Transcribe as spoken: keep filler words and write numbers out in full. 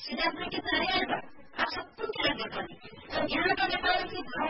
सीधे अपने के तैयार आप सब कुछ लगे पड़े तो यहाँ का नेपाल की